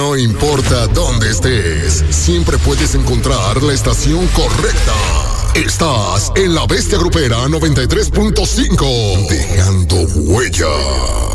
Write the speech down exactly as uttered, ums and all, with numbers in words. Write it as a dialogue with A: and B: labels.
A: No importa dónde estés, siempre puedes encontrar la estación correcta. Estás en La Bestia Grupera noventa y tres punto cinco, dejando huella.